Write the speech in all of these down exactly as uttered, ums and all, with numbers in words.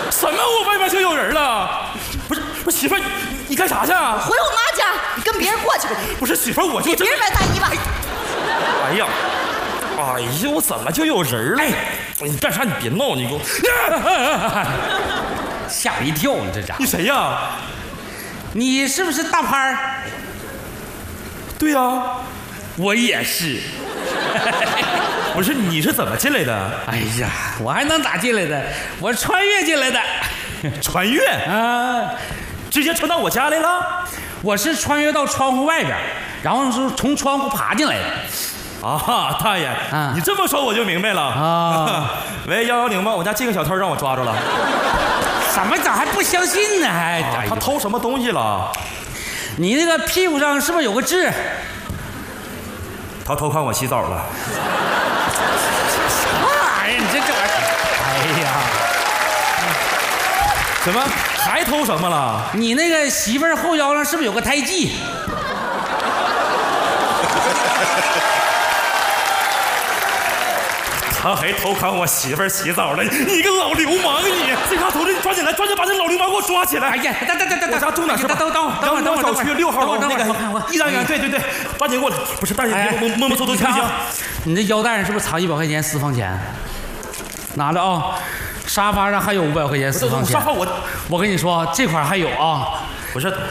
什么？我外面就有人了？不是，不是媳妇儿，你你干啥去？回我妈家，你跟别人过去吧。 不是媳妇儿，我就给别人买大衣吧。 哎呀，哎呀，我怎么就有人了？你干啥？你别闹，你给我吓我一跳！你这家伙， 你谁呀？ 你是不是大潘儿？ 对呀， 我也是。 不是，你是怎么进来的？ 哎呀，我还能咋进来的？我穿越进来的。 穿越啊， 直接穿到我家来了？ 我是穿越到窗户外边，然后是从窗户爬进来的。 啊，大爷，啊、你这么说我就明白了啊。喂，幺幺零吗？我家进个小偷，让我抓住了。 怎么咋还不相信呢？还、 啊、他偷什么东西了？ 你那个屁股上是不是有个痣？ 他偷看我洗澡了。 什么玩意儿？你这这玩意儿！哎呀， 什么？还偷什么了？ 你那个媳妇儿后腰上是不是有个胎记？ 他还偷看我媳妇儿洗澡了，你个老流氓你！这嘎头子，你抓紧来，抓紧把这老流氓给我抓起来！ 哎呀，等等等等， 我家住哪是吧？ 等等等阳光小区六号楼那个一单元，对对对，抓紧过来！不是，大爷别摸摸摸偷偷行不行？ 你这腰带上是不是藏一百块钱私房钱？拿着啊！沙发上还有五百块钱私房钱。 沙发我， 我跟你说，这块还有啊！ 不是。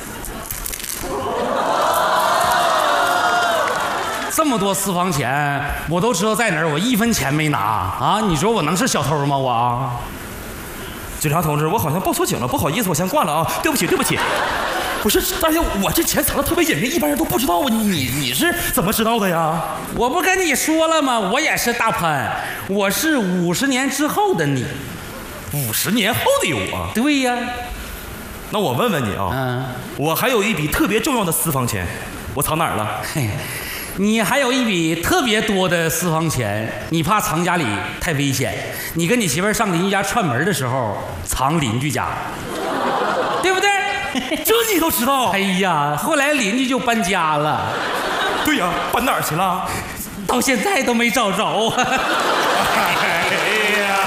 这么多私房钱，我都知道在哪儿，我一分钱没拿啊！你说我能是小偷吗？我， 警察同志，我好像报错警了，不好意思，我先挂了啊！对不起，对不起。不是，大爷，我这钱藏的特别隐秘，一般人都不知道啊。你你是怎么知道的呀？ 我不跟你说了吗？我也是大潘，我是五十年之后的你， 五十年后的我。 对呀。 那我问问你啊，嗯，我还有一笔特别重要的私房钱，我藏哪儿了？嘿。 你还有一笔特别多的私房钱，你怕藏家里太危险，你跟你媳妇儿上邻居家串门的时候藏邻居家，对不对？ 这你都知道？ 哎呀，后来邻居就搬家了。 对呀，搬哪儿去了？ 到现在都没找着。 哎呀，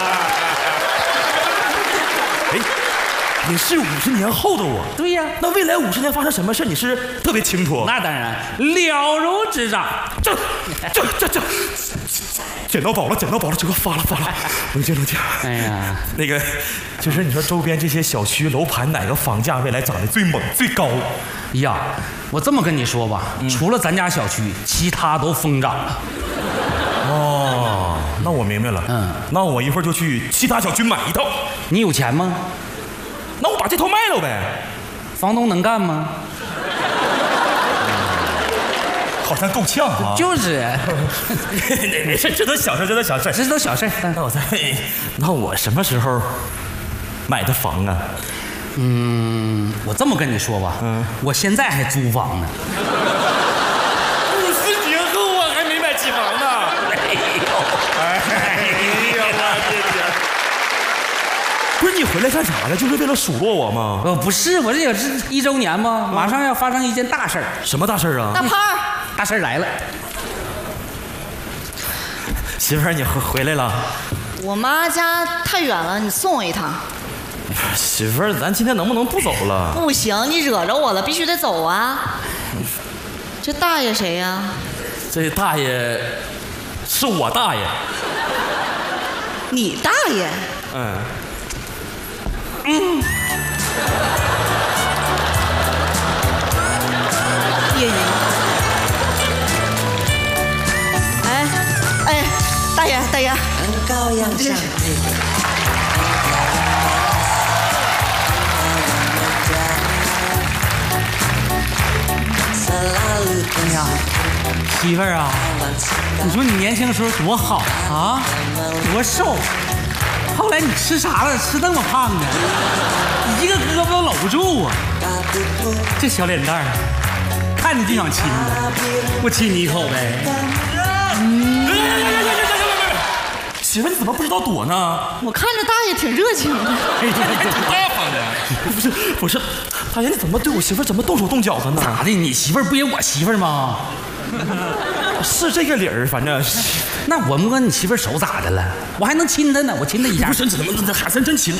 哎。你是五十年后的我， 对呀。 那未来五十年发生什么事，你是特别清楚。 那当然了如指掌。 这、这、这、这，捡到宝了，捡到宝了，这个发了发了。冷静冷静。哎呀，那个，就是你说周边这些小区楼盘哪个房价未来涨得最猛最高？ 呀，我这么跟你说吧，嗯、除了咱家小区，其他都疯涨了。 哦，那我明白了。嗯，那我一会儿就去其他小区买一套。 你有钱吗？ 那我把这套卖了呗。 房东能干吗？ 好像够呛啊。 就是。 没事，这都小事，这都小事， 这都小事。 那我再，那我什么时候买的房啊？ 嗯，我这么跟你说吧，嗯，我现在还租房呢。 五十年后我还没买起房呢。 没有。 哎呀，我的天！不是你回来干啥的？就是为了数落我吗？ 呃，不是，我这也是一周年吗？马上要发生一件大事儿。 什么大事儿啊？ 大潘儿， 大事儿来了。 媳妇儿，你回回来了。 我妈家太远了，你送我一趟。 媳妇儿，咱今天能不能不走了？ 不行，你惹着我了，必须得走啊。这大爷谁呀？ 这大爷是我大爷。 你大爷？ 嗯。 嗯，叶云，哎哎，大爷大爷， 羔羊上哎呀，媳妇儿啊，你说你年轻时候多好啊，多瘦。后来你吃啥了？吃那么胖呢？一个胳膊都搂不住啊！这小脸蛋儿，看你就想亲他，我亲你一口呗。 嗯，媳妇，你怎么不知道躲呢？ 我看着大爷挺热情的， 挺大方的。不是不是，大爷你怎么对我媳妇怎么动手动脚的呢？ 咋的？你媳妇不也我媳妇吗？ 是这个理儿，反正。 那我摸你媳妇手咋的了？我还能亲她呢，我亲她一下。 不是，怎么还真真亲？